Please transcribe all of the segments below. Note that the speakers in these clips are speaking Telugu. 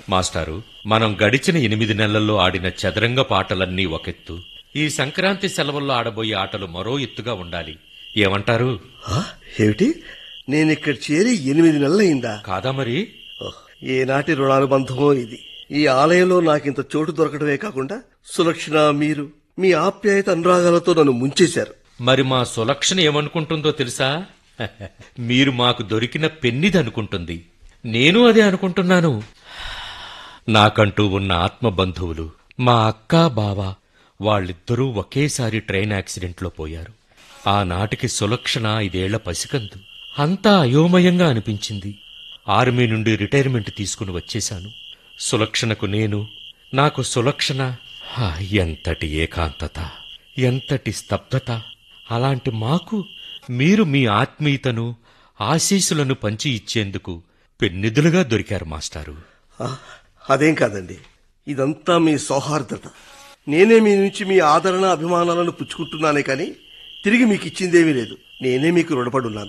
మాస్టారు, మనం గడిచిన 8 నెలల్లో ఆడిన చదరంగ ఆటలన్నీ ఒకెత్తు, ఈ సంక్రాంతి సెలవుల్లో ఆడబోయే ఆటలు మరో ఎత్తుగా ఉండాలి. ఏమంటారు? ఏమిటి, నేనిక్కడ చేరి 8 నెలలయిందా? కాదా మరి? ఏనాటి రుణానుబంధమో ఇది. ఈ ఆలయంలో నాకింత చోటు దొరకడమే కాకుండా సులక్షణ, మీరు మీ ఆప్యాయత అనురాగాలతో నన్ను ముంచేశారు. మరి మా సులక్షణ ఏమనుకుంటుందో తెలుసా? మీరు మాకు దొరికిన పెన్నిదనుకుంటుంది. నేను అదే అనుకుంటున్నాను. నాకంటూ ఉన్న ఆత్మబంధువులు మా అక్క, బావ వాళ్ళిద్దరూ ఒకేసారి ట్రైన్ యాక్సిడెంట్లో పోయారు. ఆనాటికి సులక్షణ 5 ఏళ్ల పసికందు. అంతా అయోమయంగా అనిపించింది. ఆర్మీ నుండి రిటైర్మెంట్ తీసుకుని వచ్చేశాను. సులక్షణకు నేను, నాకు సులక్షణ. ఎంతటి ఏకాంతత, ఎంతటి స్తబ్దత! అలాంటి మాకు మీరు మీ ఆత్మీయతను, ఆశీస్సులను పంచి ఇచ్చేందుకు పెన్నిధులుగా దొరికారు మాస్టారు. అదేం కాదండి, ఇదంతా మీ సౌహార్దత. నేనే మీ నుంచి మీ ఆదరణ, అభిమానాలను పుచ్చుకుంటున్నానే కానీ తిరిగి మీకు ఇచ్చిందేమీ లేదు. నేనే మీకు రుణపడున్నాను.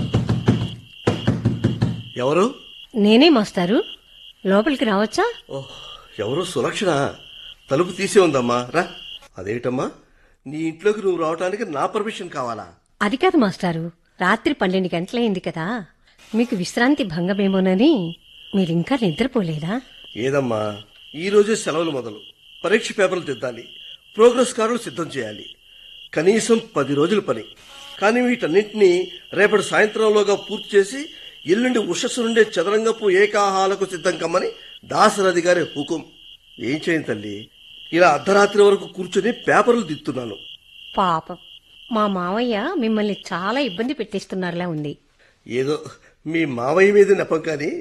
ఎవరు? నేనే మాస్టారు. లోపలికి రావచ్చా? ఓహ్, ఎవరు? సులక్షణ. తలుపు తీసే ఉందమ్మా, రా. అదేమిటమ్మా, నీ ఇంట్లోకి నువ్వు రావటానికి నా పర్మిషన్ కావాలా? అది కాదు మాస్టారు, రాత్రి 12 గంటలైంది కదా, మీకు విశ్రాంతి భంగమేమోనని. మీరింకా నిద్రపోలేదా? ఏదమ్మా, ఈ రోజే సెలవులు మొదలు. పరీక్ష పేపర్లు దిద్దాలి, ప్రోగ్రెస్ కార్డులు సిద్ధం చేయాలి. కనీసం 10 రోజుల పని. కానీ వీటన్నింటినీ రేపటి సాయంత్రంలోగా పూర్తి చేసి ఎల్లుండి ఉషస్సు నుండే చదరంగపు ఏకాహాలకు సిద్ధం కమ్మని దాసరథి గారి హుకుం. ఏం చేయను తల్లి, ఇలా అర్ధరాత్రి వరకు కూర్చొని పేపర్లు దిద్దుతున్నాను. పాపం, మా మావయ్య మిమ్మల్ని చాలా ఇబ్బంది పెట్టిస్తున్నారులా ఉంది. ఏదో మీ మావయ్య మీద నెపం కానీ